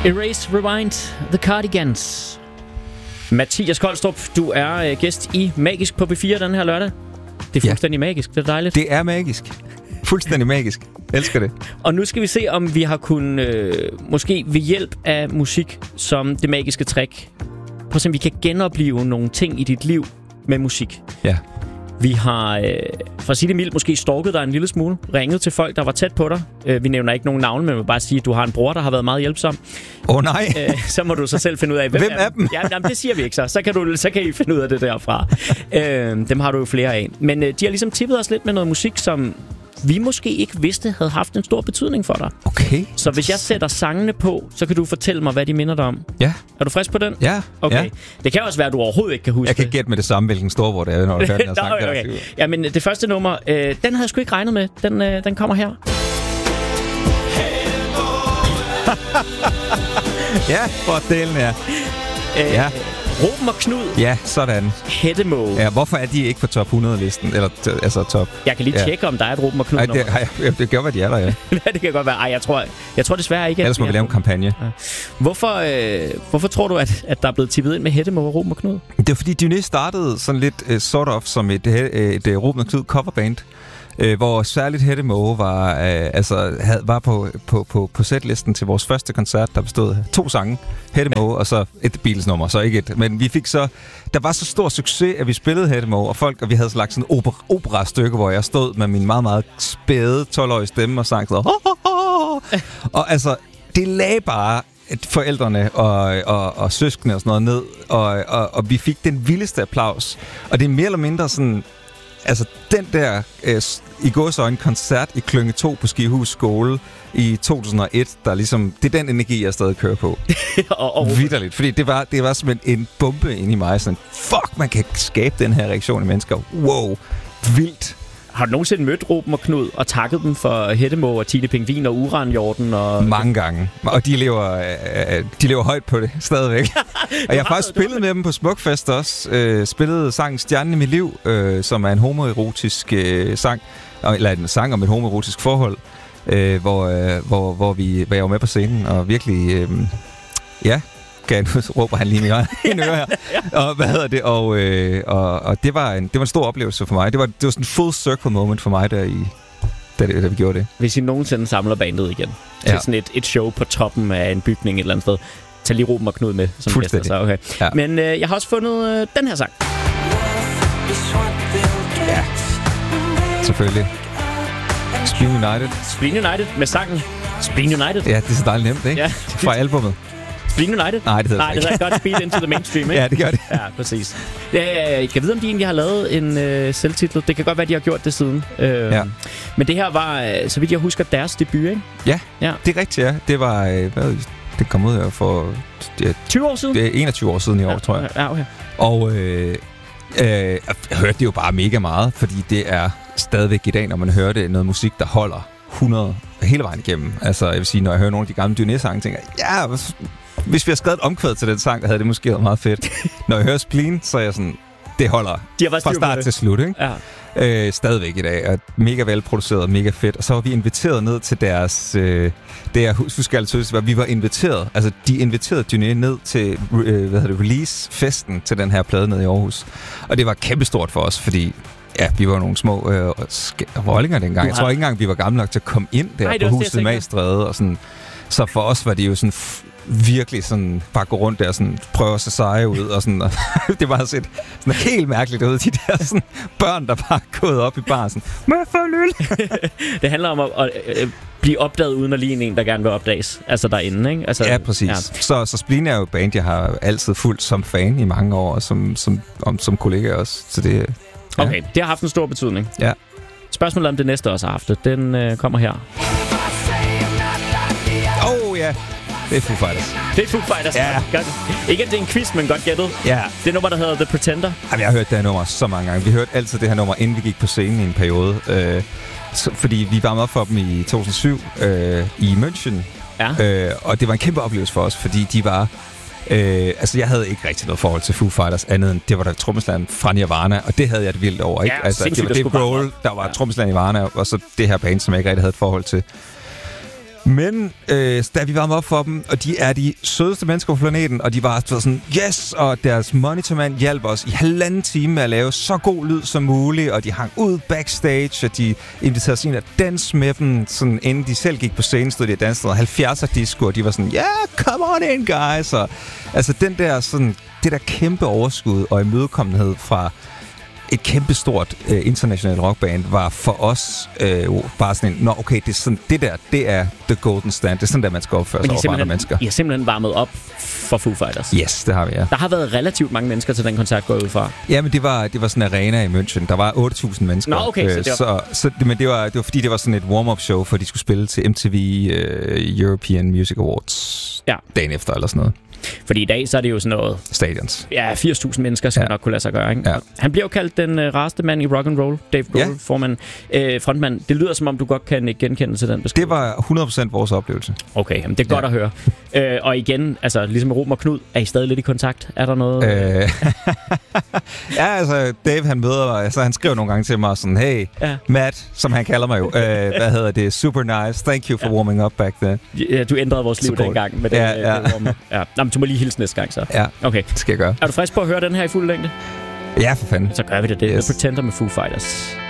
Erase, Rewind, The Cardigans. Mathias Kolstrup, du er gæst i Magisk på P4 den her lørdag. Det er fuldstændig magisk, det er dejligt. Det er magisk. Fuldstændig magisk. Elsker det. Og nu skal vi se, om vi har kunnet, måske ved hjælp af musik som det magiske trick, prøv at se, om vi kan genopleve nogle ting i dit liv med musik. Ja. Vi har, for at sige det mildt, måske stalket dig en lille smule. Ringet til folk, der var tæt på dig. Vi nævner ikke nogen navne, men vi vil bare sige, at du har en bror, der har været meget hjælpsom. Nej. Så må du så selv finde ud af, hvem af dem? Ja, men det siger vi ikke så. Så kan I finde ud af det derfra. Dem har du jo flere af. Men de har ligesom tippet os lidt med noget musik, som vi måske ikke vidste havde haft en stor betydning for dig. Okay. Så hvis jeg sætter sangene på, så kan du fortælle mig, hvad de minder dig om. Ja. Er du frisk på den? Ja. Okay. Ja. Det kan også være, at du overhovedet ikke kan huske Jeg kan gætte med det samme, hvilken storbror det er, når du hører den her sang. Okay. Ja, men det første nummer, den havde jeg sgu ikke regnet med. Den kommer her. Ja, for delen her. Ja. Ruben og Knud. Ja, sådan. Hættemåge. Ja, hvorfor er de ikke på top 100-listen? Eller altså top... Jeg kan lige tjekke, om der er et Ruben og Knud nummer. Det gør, hvad de er der, ja. Det kan godt være. Jeg tror desværre ikke, at... Ellers må vi lave en kampagne. Ja. Hvorfor tror du, at der er blevet tippet ind med Hættemåge og Ruben og Knud? Det er fordi, Dionys startede sådan lidt sort of som et Ruben og Knud coverband. Hvor særligt Hættemåge var på setlisten til vores første koncert, der bestod af 2 sange, Hættemåge og så et Beatles-nummer, så ikke et. Men vi fik så, der var så stor succes, at vi spillede Hættemåge, og vi havde så lagt sådan et opera-stykke, hvor jeg stod med min meget, meget spæde 12-årige stemme og sang sådan, og altså, det lagde bare forældrene og søskende og sådan noget ned, og vi fik den vildeste applaus. Og det er mere eller mindre sådan, altså den der i gåseøjne koncert i Klynge 2 på Skihus Skole i 2001, der ligesom, det er den energi, jeg stadig kører på. Vitterligt, fordi det var simpelthen en bombe inde i mig, sådan, fuck, man kan skabe den her reaktion i mennesker. Wow, vildt. Har du nogensinde mødt Ruben og Knud og takket dem for Hættemåge og Tine Pingvin og Uranhjorten? Mange gange. Og de lever højt på det stadigvæk. Og jeg har faktisk spillet med dem på Smukfest også. Spillede sangen Stjernen i mit liv, som er en homoerotisk sang. Eller en sang om et homoerotisk forhold. Hvor jeg var med på scenen og virkelig... Nu råber han lige mere i en øre her. Og hvad hedder det? Og det var en stor oplevelse for mig. Det var sådan en full circle moment for mig, da vi gjorde det. Hvis I nogensinde samler bandet igen til sådan et show på toppen af en bygning et eller andet sted, tag lige Ruben og Knud med som gæster. Så okay. Ja. Men jeg har også fundet den her sang. Ja, selvfølgelig. Spleen United. Spleen United med sangen Spleen United. Ja, det er så dejligt nemt, ikke? Ja. Fra albumet. Spleen United? Nej, det hedder det godt Speed Into the Mainstream, ikke? Ja, det gør det. Ja, præcis. Jeg kan vide, om de egentlig har lavet en selvtitlet. Det kan godt være, de har gjort det siden. Men det her var, så vidt jeg husker, deres debut, ikke? Ja, det er rigtigt, ja. Det var, det kom ud for... 20 år siden? Det er 21 år siden i år, tror jeg. Ja, okay. Og jeg hørte det jo bare mega meget, fordi det er stadigvæk i dag, når man hører det, noget musik, der holder 100 hele vejen igennem. Altså, jeg vil sige, når jeg hører nogle af de gamle Dionys-sange, tænker jeg, hvis vi har skrevet et omkvæd til den sang, havde det måske været meget fedt. Når jeg hører Spleen, så er jeg sådan, det holder fra start til slut, ikke? Ja. Stadigvæk i dag. Og mega velproduceret, mega fedt. Og så var vi inviteret ned til deres... det jeg husker altid, var, vi var inviteret. Altså, de inviterede Diony ned til release-festen til den her plade nede i Aarhus. Og det var kæmpestort for os, fordi... Ja, vi var nogle små rollinger dengang. Jeg tror ikke engang, vi var gamle nok til at komme ind der på Huset Magstræde. Og sådan. Så for os var det jo sådan virkelig sådan, bare gå rundt der og sådan, prøve at se seje ud. Og sådan, og det var sådan helt mærkeligt ud, de der sådan, børn, der bare er gået op i baren. Sådan, må jeg få øl? Det handler om at blive opdaget uden at ligne en, der gerne vil opdages. Altså derinde, ikke? Altså, ja, præcis. Ja. Så Spleen er jo band, jeg har altid fulgt som fan i mange år, og som kollega også. Så det... Ja. Okay, det har haft en stor betydning. Ja. Spørgsmålet om det næste også har haft det. Den kommer her. Ja. Det er Foo Fighters. Det er Foo Fighters. Ja. Godt. Ikke at det er en quiz, men godt gættet. Ja. Det nummer, der hedder The Pretender. Jamen, jeg har hørt det her nummer så mange gange. Vi hørte altid det her nummer, inden vi gik på scenen i en periode. Fordi vi varmede op for dem i 2007 i München. Ja. Og det var en kæmpe oplevelse for os, fordi de var... altså, jeg havde ikke rigtig noget forhold til Foo Fighters, andet end det var der trommeslageren fra Nirvana, og det havde jeg et vildt over, ikke? Ja, altså, det var Dave Grohl, der var trommeslageren i Nirvana, og så det her band, som jeg ikke rigtig havde et forhold til. Men da vi varmede op for dem, og de er de sødeste mennesker på planeten, og de var sådan, yes, og deres monitormand hjalp os i 1,5 time med at lave så god lyd som muligt, og de hang ud backstage, og de inviterede os ind at danse med dem, sådan, inden de selv gik på scenen, stod de og dansede 70'er disco, og de var sådan, come on in, guys, og altså den der sådan, det der kæmpe overskud og imødekommenhed fra et kæmpestort internationalt rockband var for os bare sådan en, okay, det er sådan, det er the golden stand. Det er sådan, der man skal opføre sig over for andre mennesker. I har simpelthen varmet op for Foo Fighters. Yes, det har vi, ja. Der har været relativt mange mennesker til den koncert gået ud fra. Ja, men det var sådan en arena i München. Der var 8.000 mennesker. Nå, okay, men det var fordi, det var sådan et warm-up show, for de skulle spille til MTV European Music Awards dagen efter, eller sådan noget. Fordi i dag, så er det jo sådan noget... Stadions. Ja, 80.000 mennesker, som nok kunne lade sig gøre, ikke? Ja. Han bliver jo kaldt den rareste mand i rock and roll. Dave Grohl, frontmand. Det lyder, som om du godt kan genkende til den beskrivelse. Det var 100% vores oplevelse. Okay, jamen, det er godt at høre. Og igen, altså ligesom Ruben og Knud, er I stadig lidt i kontakt? Er der noget... Ja, altså, Dave, han møder mig, altså, han skriver nogle gange til mig sådan, hey, Matt, som han kalder mig jo, hvad hedder det, super nice, thank you for warming up back then. Ja, du ændrede vores liv dengang med det warm-up. Ja. Nå, men du må lige hilse næste gang, så. Ja, okay. Det skal jeg gøre. Er du frisk på at høre den her i fuld længde? Ja, for fanden. Så gør vi det. Yes. The Pretender med Foo Fighters.